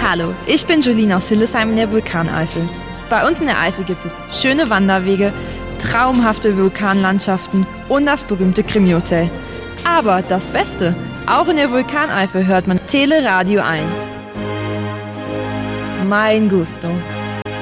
Hallo, ich bin Jolina aus Hildesheim in der Vulkaneifel. Bei uns in der Eifel gibt es schöne Wanderwege, traumhafte Vulkanlandschaften und das berühmte Krimi-Hotel. Aber das Beste, auch in der Vulkaneifel hört man Teleradio 1. Mein Gusto.